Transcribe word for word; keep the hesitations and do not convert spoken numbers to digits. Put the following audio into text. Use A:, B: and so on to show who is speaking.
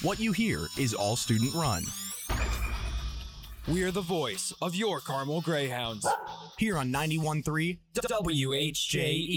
A: What you hear is all student run.
B: We're the voice of your Carmel Greyhounds.
A: Here on ninety-one point three
B: W H J E.